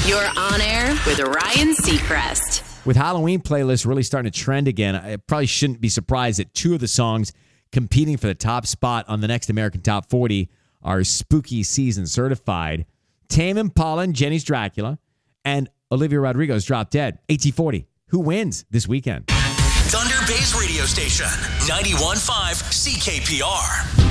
You're on air with Ryan Seacrest. With Halloween playlists really starting to trend again, I probably shouldn't be surprised that two of the songs competing for the top spot on the next American Top 40 are spooky season certified. Tame Impala and Jenny's Dracula and Olivia Rodrigo's Drop Dead. AT40. Who wins this weekend? Thunder Bay's radio station, 91.5 CKPR.